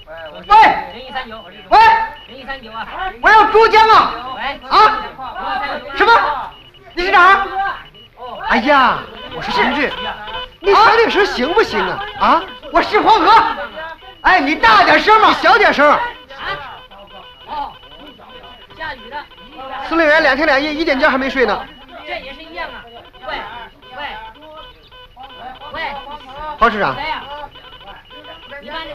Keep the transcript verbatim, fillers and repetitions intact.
喂， 零一三九， 喂， 零一三九啊！ 我要珠江啊！ 喂， 啊？什么？你是哪儿？哎呀，我是同志，你小点声行不行啊？啊，我是黄河。哎，你大点声嘛，你小点声。 哦，下雨了。 司令员两天两夜一点觉还没睡呢。 这也是一样啊。喂喂喂， 郝市长。 谁呀？你把